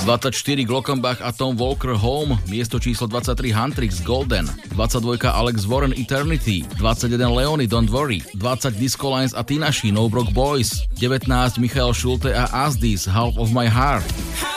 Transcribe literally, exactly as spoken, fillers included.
dvadsaťštyri Glockenbach a Tom Walker Home, miesto číslo dvadsaťtri Huntrix Golden, dvadsaťdva Alex Warren Eternity, dvadsaťjeden Leony Don't Worry, dvadsať Disco Lines a Tinashi No Broke Boys, devätnásť Michael Schulte a Asdis Half of My Heart.